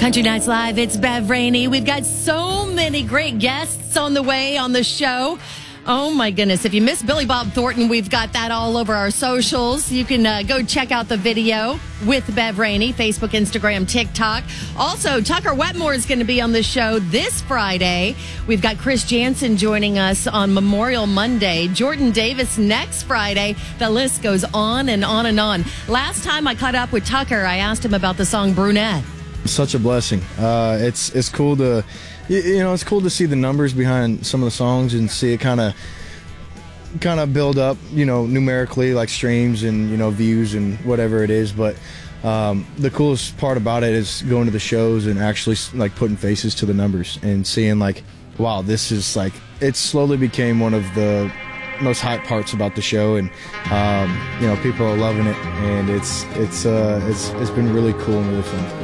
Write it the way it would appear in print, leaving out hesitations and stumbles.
Country Nights Live, it's Bev Rainey. We've got so many great guests on the way on the show. Oh my goodness. If you missed Billy Bob Thornton, we've got that all over our socials. You can go check out the video with Bev Rainey, Facebook, Instagram, TikTok. Also, Tucker Wetmore is going to be on the show this Friday. We've got Chris Jansen joining us on Memorial Monday. Jordan Davis next Friday. The list goes on and on and on. Last time I caught up with Tucker, I asked him about the song Brunette. Such a blessing. It's cool to, it's cool to see the numbers behind some of the songs and see it kind of build up, numerically, like streams and views and whatever it is. But the coolest part about it is going to the shows and actually like putting faces to the numbers and seeing like, wow, this is like, it slowly became one of the most hype parts about the show, and people are loving it, and it's been really cool and really fun.